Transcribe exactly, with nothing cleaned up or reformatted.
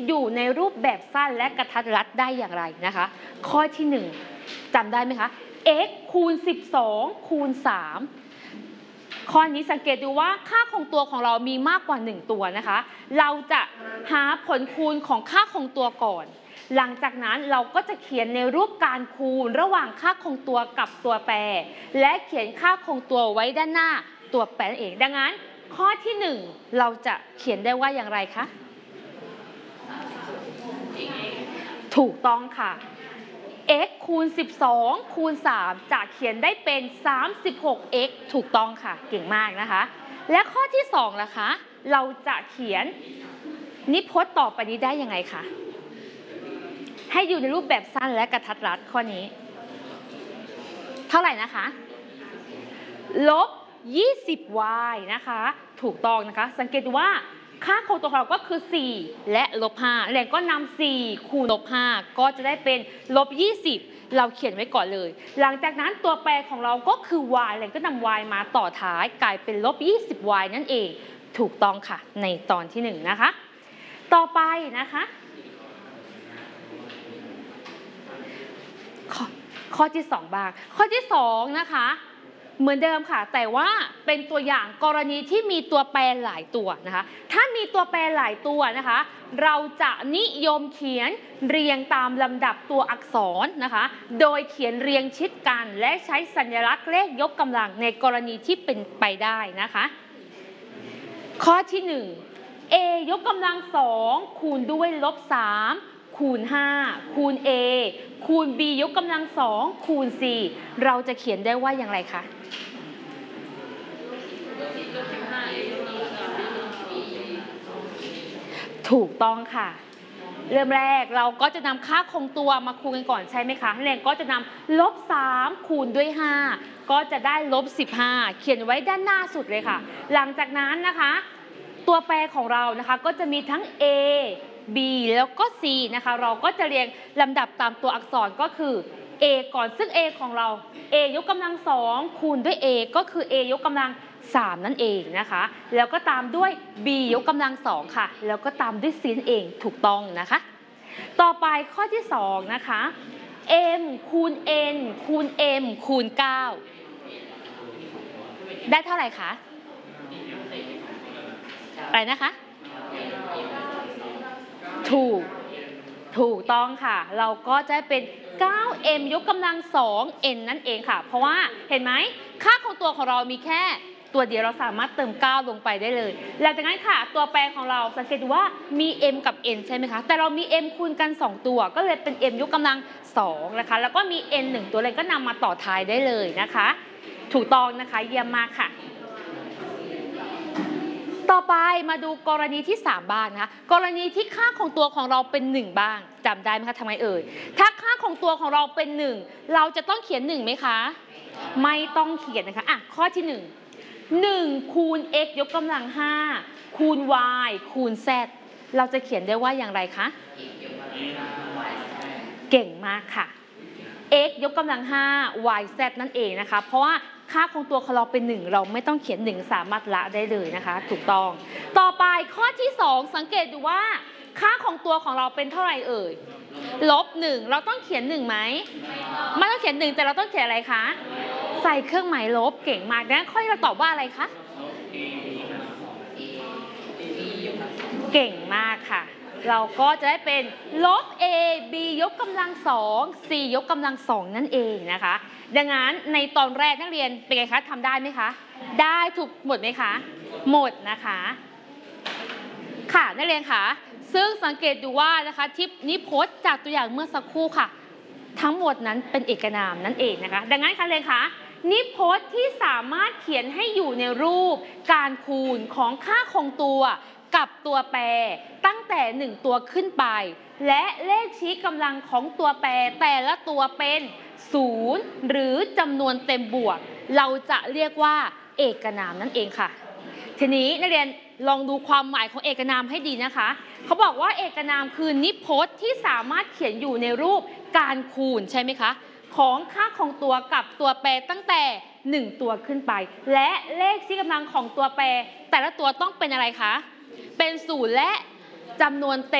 อยู่ในรูปแบบสั้นและกระทัดรัดได้อย่างไรนะคะข้อที่หนึ่งจำได้ไหมคะ x คูณสิบสองคูณสามข้อนี้สังเกตดูว่าค่าคงตัวของเรามีมากกว่าหนึ่งตัวนะคะเราจะหาผลคูณของค่าคงตัวก่อนหลังจากนั้นเราก็จะเขียนในรูปการคูณระหว่างค่าคงตัวกับตัวแปรและเขียนค่าคงตัวไว้ด้านหน้าตัวแปรนั่นเองดังนั้นข้อที่หนึ่งเราจะเขียนได้ว่าอย่างไรคะถูกต้องค่ะ x คูณสิบสองคูณสามจะเขียนได้เป็น สามสิบหก x ถูกต้องค่ะเก่งมากนะคะและข้อที่สองล่ะคะเราจะเขียนนิพจน์ต่อไปนี้ได้ยังไงคะให้อยู่ในรูปแบบสั้นและกระทัดรัดข้อนี้เท่าไหร่นะคะลบ ยี่สิบ y นะคะถูกต้องนะคะสังเกตดูว่าค่าคงตัวของเราก็คือสี่และลบห้าแรงก็นำสี่คูณลบห้าก็จะได้เป็นลบยี่สิบเราเขียนไว้ก่อนเลยหลังจากนั้นตัวแปรของเราก็คือ y แรงก็นำ y มาต่อท้ายกลายเป็นลบ ยี่สิบ y นั่นเองถูกต้องค่ะในตอนที่หนึ่งนะคะต่อไปนะคะข้อข้อที่สองบ้างข้อที่สองนะคะเหมือนเดิมค่ะแต่ว่าเป็นตัวอย่างกรณีที่มีตัวแปรหลายตัวนะคะถ้ามีตัวแปรหลายตัวนะคะเราจะนิยมเขียนเรียงตามลำดับตัวอักษรนะคะโดยเขียนเรียงชิดกันและใช้สัญลักษณ์เลขยกกำลังในกรณีที่เป็นไปได้นะคะข้อที่หนึ่ง a ยกกำลังสองคูณด้วยลบสามคูณห้าคูณ a คูณ b ยกกำลังสองคูณ c เราจะเขียนได้ว่าอย่างไรคะถูกต้องค่ะเริ่มแรกเราก็จะนำค่าคงตัวมาคูณกันก่อนใช่ไหมคะนักเรียนก็จะนำลบสามคูณด้วยห้าก็จะได้ลบสิบห้าเขียนไว้ด้านหน้าสุดเลยค่ะหลังจากนั้นนะคะตัวแปรของเรานะคะก็จะมีทั้ง a b แล้วก็ c นะคะเราก็จะเรียงลำดับตามตัวอักษรก็คือ a ก่อนซึ่ง a ของเรา a ยกกำลังสองคูณด้วย a ก็คือ a ยกกำลังสามนั่นเองนะคะแล้วก็ตามด้วย b ยกกำลังสองค่ะแล้วก็ตามด้วย c นั่นเองถูกต้องนะคะต่อไปข้อที่สองนะคะ m คูณ n คูณ m คูณเก้าได้เท่าไหร่คะอะไรนะคะถูกถูกต้องค่ะเราก็จะเป็น เก้า m ยกกำลังสอง n นั่นเองค่ะเพราะว่าเห็นไหมค่าของตัวของเรามีแค่ตัวเดียวเราสามารถเติมเก้าลงไปได้เลยหลังจากนั้นค่ะตัวแปรของเราสังเกตดูว่ามี m กับ n ใช่ไหมคะแต่เรามี m คูณกันสองตัวก็เลยเป็น m ยกกำลังสองนะคะแล้วก็มี n หนึ่งตัวเลยก็นำมาต่อท้ายได้เลยนะคะถูกต้องนะคะเยี่ยมมากค่ะต่อไปมาดูกรณีที่สามบ้างนะคะกรณีที่ค่าของตัวของเราเป็นหนึ่งบ้างจำได้ไหมคะทำไมเอ่ยถ้าค่าของตัวของเราเป็นหนึ่งเราจะต้องเขียนหนึ่งไหมคะไม่ต้องเขียนนะคะอ่ะข้อที่หนึ่ง หนึ่งคูณ x ยกกำลังห้าคูณ y คูณ z เราจะเขียนได้ว่าอย่างไรคะเก่งมากค่ะ x ยกกำลังห้า y z นั่นเองนะคะเพราะว่าค่าคงตัวของเราเป็นหนึ่งเราไม่ต้องเขียนหนึ่งสามารถละได้เลยนะคะถูกต้องต่อไปข้อที่สองสังเกตดูว่าค่าของตัวของเราเป็นเท่าไหร่เอ่ยลบหนึ่งเราต้องเขียนหนึ่งไหมไม่ต้องเขียนหนึ่งแต่เราต้องเขียนอะไรคะใส่เครื่องหมายลบเก่งมากดังนั้นข้อที่เราตอบว่าอะไรคะเก่งมากค่ะเราก็จะได้เป็นลบ a b ยกกำลังสอง c ยกกำลังสองนั่นเองนะคะดังนั้นในตอนแรกนักเรียนเป็นไงคะทำได้ไหมคะได้ถูกหมดไหมคะหมดนะคะค่ะนักเรียนค่ะซึ่งสังเกตดูว่านะคะที่นิพจน์จากตัวอย่างเมื่อสักครู่ค่ะทั้งหมดนั้นเป็นเอกนามนั่นเองนะคะดังนั้นค่ะเรียนคะนิพจน์ที่สามารถเขียนให้อยู่ในรูปการคูณของค่าคงตัวกับตัวแปรตั้งแต่หนึ่งตัวขึ้นไปและเลขชี้กำลังของตัวแปรแต่ละตัวเป็นศูนย์หรือจำนวนเต็มบวกเราจะเรียกว่าเอกนามนั่นเองค่ะทีนี้นักเรียนลองดูความหมายของเอกนามให้ดีนะคะเขาบอกว่าเอกนามคือนิพจน์ที่สามารถเขียนอยู่ในรูปการคูณใช่ไหมคะของค่าของตัวกับตัวแปรตั้งแต่หนึ่งตัวขึ้นไปและเลขชี้กำลังของตัวแปรแต่ละตัวต้องเป็นอะไรคะเป็นศูนย์และจำนวนเต็ม